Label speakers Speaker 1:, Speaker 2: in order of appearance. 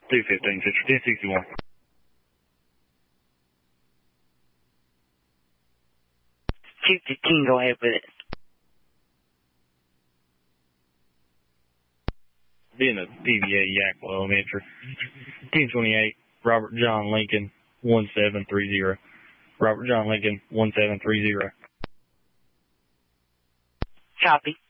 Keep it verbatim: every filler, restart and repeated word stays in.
Speaker 1: two fifteen, Central, ten sixty-one.
Speaker 2: two fifteen, go ahead with it.
Speaker 1: Being a P V A Yakima Elementary. ten twenty-eight, Robert John Lincoln, one seven three zero. Robert John Lincoln, one seven three zero.
Speaker 2: Copy.